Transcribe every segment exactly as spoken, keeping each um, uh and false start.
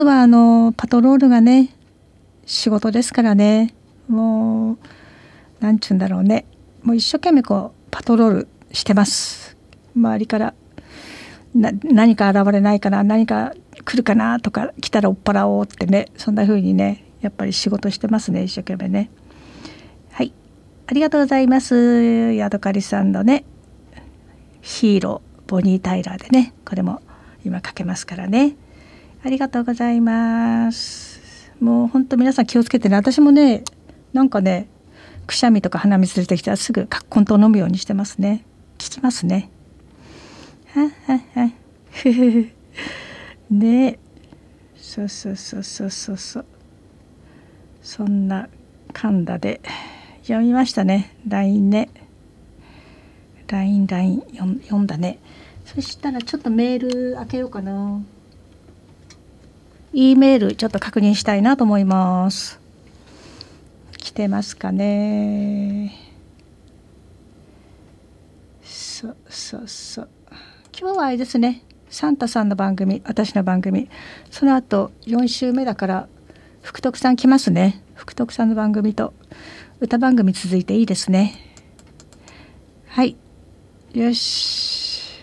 はあのパトロールがね仕事ですからね、もうなんちゅうんだろうね、もう一生懸命こうパトロールしてます。周りからな何か現れないかな、何か来るかなとか、来たら追っ払おうってね、そんな風にねやっぱり仕事してますね、一生懸命ね。はい、ありがとうございます。ヤドカリさんのねヒーローボニー・タイラーでね、これも今かけますからね。ありがとうございます。もう本当皆さん気をつけてね。私もねなんかねくしゃみとか鼻水出てきたらすぐカッコンと飲むようにしてますね。効きますね。はははふふふね、そうそうそうそうそうそう、そんなカンダで読みましたね。 ライン ね、 ライン ライン 読んだね。そしたらちょっとメール開けようかな。E メールちょっと確認したいなと思います。来てますかね。そうそうそう、今日はあれですね、サンタさんの番組、私の番組、その後よん週目だから福徳さん来ますね。福徳さんの番組と歌番組続いていいですね。はい、よし、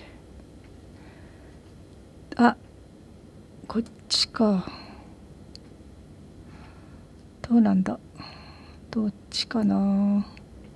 あ、こっちか、どうなんだ、どっちかな。